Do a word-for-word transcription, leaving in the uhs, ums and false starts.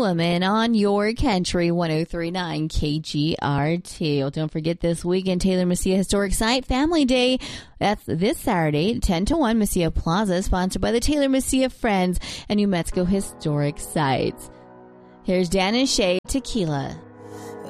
Woman on your country, one oh three point nine K G R T. Well, don't forget this weekend, Taylor Messia Historic Site Family Day. That's this Saturday, ten to one, Messia Plaza, sponsored by the Taylor Messia Friends and New Mexico Historic Sites. Here's Dan and Shay, Tequila.